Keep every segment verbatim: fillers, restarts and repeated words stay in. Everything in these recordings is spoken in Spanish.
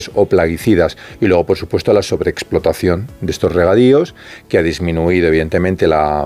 o plaguicidas, y luego por supuesto la sobreexplotación de estos regadíos, que ha disminuido evidentemente la,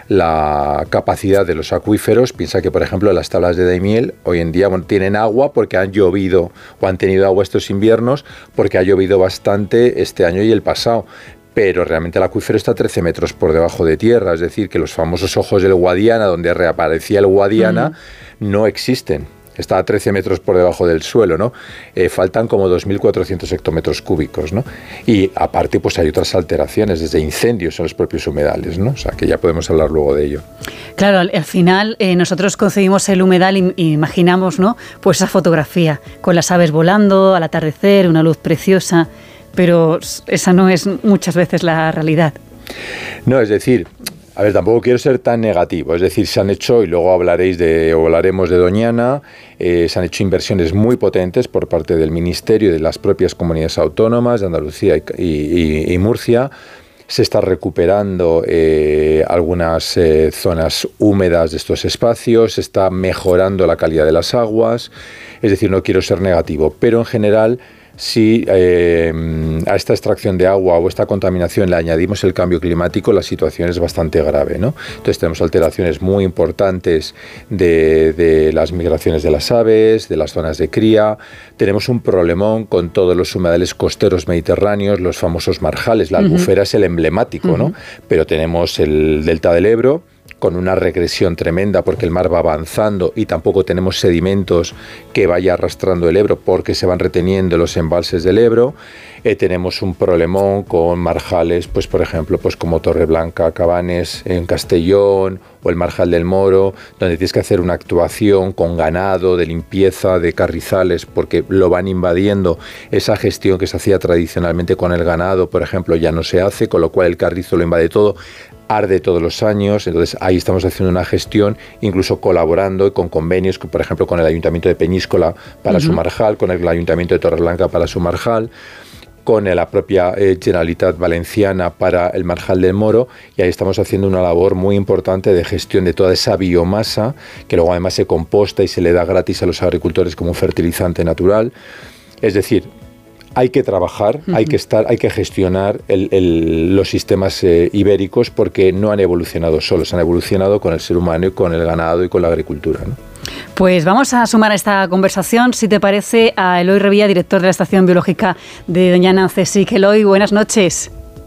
la capacidad de los acuíferos. Piensa que por ejemplo las tablas de Daimiel hoy en día bueno, tienen agua porque han llovido o han tenido agua estos inviernos porque ha llovido bastante este año y el pasado, pero realmente el acuífero está trece metros por debajo de tierra, es decir, que los famosos ojos del Guadiana, donde reaparecía el Guadiana, mm. no existen. Está a trece metros por debajo del suelo, ¿no? Eh, faltan como dos mil cuatrocientos hectómetros cúbicos, ¿no? Y aparte, pues hay otras alteraciones, desde incendios en los propios humedales, ¿no? O sea, que ya podemos hablar luego de ello. Claro, al, al final eh, nosotros concebimos el humedal y, y imaginamos, ¿no? Pues esa fotografía, con las aves volando, al atardecer, una luz preciosa, pero esa no es muchas veces la realidad. No, es decir... A ver, tampoco quiero ser tan negativo, es decir, se han hecho, y luego hablaréis de, o hablaremos de Doñana, eh, se han hecho inversiones muy potentes por parte del Ministerio y de las propias comunidades autónomas de Andalucía y, y, y Murcia. Se está recuperando eh, algunas eh, zonas húmedas de estos espacios, se está mejorando la calidad de las aguas, es decir, no quiero ser negativo, pero en general... Si eh, a esta extracción de agua o esta contaminación le añadimos el cambio climático, la situación es bastante grave, ¿no? Entonces tenemos alteraciones muy importantes de, de las migraciones de las aves, de las zonas de cría. Tenemos un problemón con todos los humedales costeros mediterráneos, los famosos marjales. La albufera uh-huh. es el emblemático, uh-huh. ¿no? Pero tenemos el delta del Ebro, con una regresión tremenda porque el mar va avanzando y tampoco tenemos sedimentos que vaya arrastrando el Ebro porque se van reteniendo los embalses del Ebro. Eh, tenemos un problemón con marjales, pues por ejemplo, pues como Torreblanca, Cabanes en Castellón o el Marjal del Moro, donde tienes que hacer una actuación con ganado, de limpieza, de carrizales, porque lo van invadiendo. Esa gestión que se hacía tradicionalmente con el ganado, por ejemplo, ya no se hace, con lo cual el carrizo lo invade todo. Arde todos los años, entonces ahí estamos haciendo una gestión, incluso colaborando con convenios, por ejemplo, con el Ayuntamiento de Peñíscola para uh-huh. su marjal, con el Ayuntamiento de Torreblanca para su marjal, con la propia eh, Generalitat Valenciana para el Marjal del Moro, y ahí estamos haciendo una labor muy importante de gestión de toda esa biomasa, que luego además se composta y se le da gratis a los agricultores como un fertilizante natural. Es decir, hay que trabajar, uh-huh. hay que estar, hay que gestionar el, el, los sistemas eh, ibéricos porque no han evolucionado solos, han evolucionado con el ser humano y con el ganado y con la agricultura, ¿no? Pues vamos a sumar a esta conversación, si te parece, a Eloy Revilla, director de la Estación Biológica de Doñana CSIC. Eloy, buenas noches.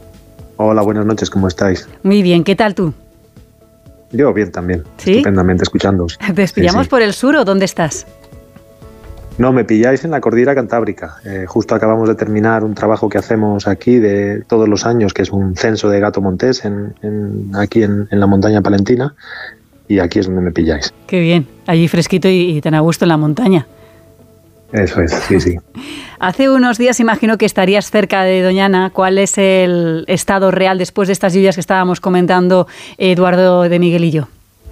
Hola, buenas noches, ¿cómo estáis? Muy bien, ¿qué tal tú? Yo bien también, ¿Sí? Estupendamente escuchándoos. ¿Te pillamos sí, sí. por el sur o dónde estás? No, me pilláis en la cordillera cantábrica. Eh, justo acabamos de terminar un trabajo que hacemos aquí de todos los años, que es un censo de gato montés en, en, aquí en, en la montaña palentina, y aquí es donde me pilláis. Qué bien, allí fresquito y, y tan a gusto en la montaña. Eso es, sí, sí. Hace unos días imagino que estarías cerca de Doñana. ¿Cuál es el estado real después de estas lluvias que estábamos comentando Eduardo de Miguel y yo?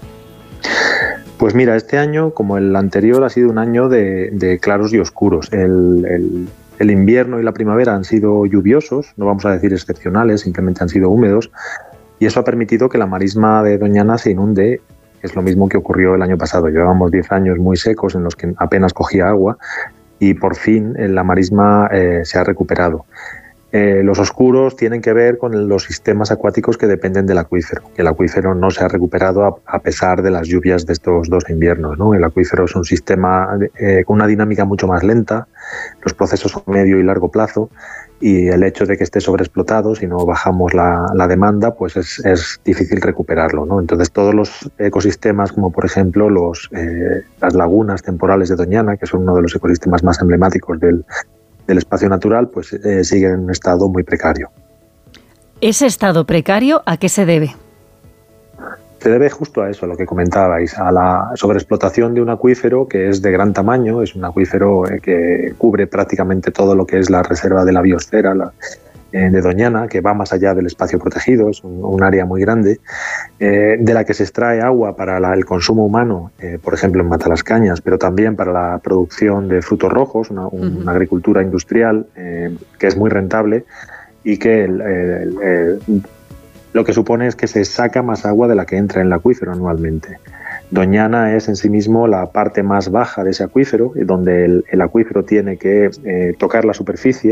Pues mira, este año, como el anterior, ha sido un año de, de claros y oscuros. El, el, el invierno y la primavera han sido lluviosos, no vamos a decir excepcionales, simplemente han sido húmedos, y eso ha permitido que la marisma de Doñana se inunde. Es lo mismo que ocurrió el año pasado. Llevábamos diez años muy secos en los que apenas cogía agua y por fin la marisma eh, se ha recuperado. Eh, los oscuros tienen que ver con los sistemas acuáticos que dependen del acuífero. El acuífero no se ha recuperado a, a pesar de las lluvias de estos dos inviernos, ¿no? El acuífero es un sistema eh, con una dinámica mucho más lenta, los procesos son medio y largo plazo, y el hecho de que esté sobreexplotado, si no bajamos la, la demanda, pues es, es difícil recuperarlo, ¿no? Entonces todos los ecosistemas, como por ejemplo los, eh, las lagunas temporales de Doñana, que son uno de los ecosistemas más emblemáticos del del espacio natural, pues eh, sigue en un estado muy precario. ¿Ese estado precario a qué se debe? Se debe justo a eso, a lo que comentabais, a la sobreexplotación de un acuífero que es de gran tamaño, es un acuífero eh, que cubre prácticamente todo lo que es la reserva de la biosfera, la, eh, de Doñana, que va más allá del espacio protegido, es un, un área muy grande, eh, de la que se extrae agua para la, el consumo humano, eh, por ejemplo en Matalascañas, pero también para la producción de frutos rojos, una, un, uh-huh. una agricultura industrial eh, que es muy rentable y que el, el, el, lo que supone es que se saca más agua de la que entra en el acuífero anualmente. Doñana es en sí mismo la parte más baja de ese acuífero, donde el, el acuífero tiene que eh, tocar la superficie